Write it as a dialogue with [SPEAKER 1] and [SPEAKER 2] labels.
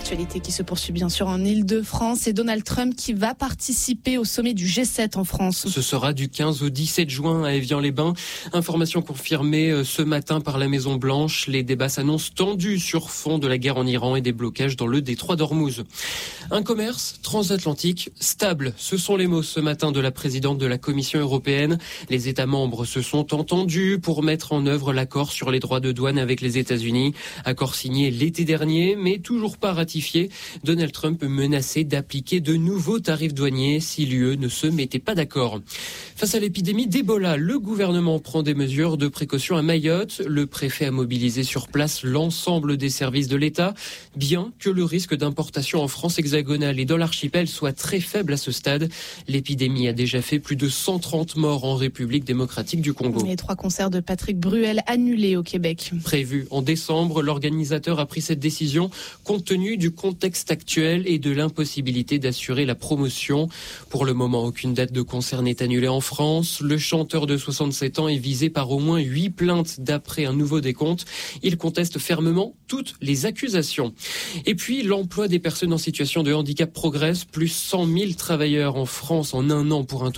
[SPEAKER 1] l'actualité qui se poursuit bien sûr en Île-de-France et Donald Trump qui va participer au sommet du G7 en France.
[SPEAKER 2] Ce sera du 15 au 17 juin à Évian-les-Bains. Information confirmée ce matin par la Maison-Blanche. Les débats s'annoncent tendus sur fond de la guerre en Iran et des blocages dans le détroit d'Ormuz. Un commerce transatlantique stable. Ce sont les mots ce matin de la présidente de la Commission européenne. Les États membres se sont entendus pour mettre en œuvre l'accord sur les droits de douane avec les États-Unis. Accord signé l'été dernier, mais toujours pas ratifié. Donald Trump menaçait d'appliquer de nouveaux tarifs douaniers si l'UE ne se mettait pas d'accord. Face à l'épidémie d'Ebola, le gouvernement prend des mesures de précaution à Mayotte. Le préfet a mobilisé sur place l'ensemble des services de l'État, bien que le risque d'importation en France hexagonale et dans l'archipel soit très faible à ce stade. L'épidémie a déjà fait plus de 130 morts en République démocratique du Congo.
[SPEAKER 1] Les 3 concerts de Patrick Bruel annulés au Québec.
[SPEAKER 2] Prévu en décembre, l'organisateur a pris cette décision compte tenu du contexte actuel et de l'impossibilité d'assurer la promotion. Pour le moment, aucune date de concert n'est annulée en France. Le chanteur de 67 ans est visé par au moins 8 plaintes d'après un nouveau décompte. Il conteste fermement toutes les accusations. Et puis, l'emploi des personnes en situation de handicap progresse. Plus 100 000 travailleurs en France en un an pour un